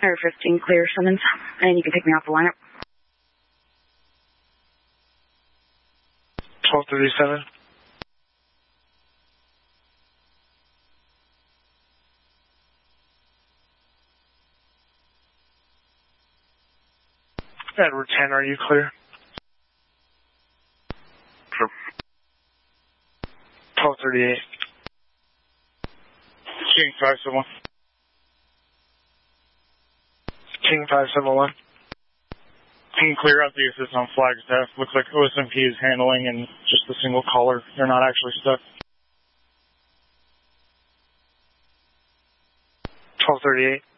Air 15, clear Simmons. And you can pick me off the lineup. 1237. Edward 10, are you clear? Sure. 1238. King 571. King 571. Can you clear out the assist on Flagstaff? Looks like OSMP is handling and just a single caller. They're not actually stuck. 1238.